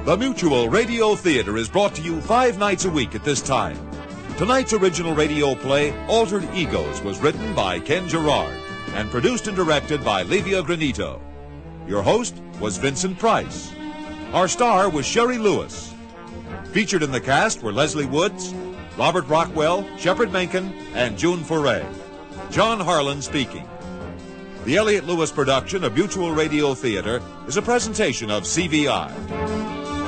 The Mutual Radio Theater is brought to you 5 nights a week at this time. Tonight's original radio play, Altered Egos, was written by Ken Gerard and produced and directed by Livia Granito. Your host was Vincent Price. Our star was Sherry Lewis. Featured in the cast were Leslie Woods, Robert Rockwell, Shepard Menken, and June Foray. John Harlan speaking. The Elliott Lewis production of Mutual Radio Theater is a presentation of CVI.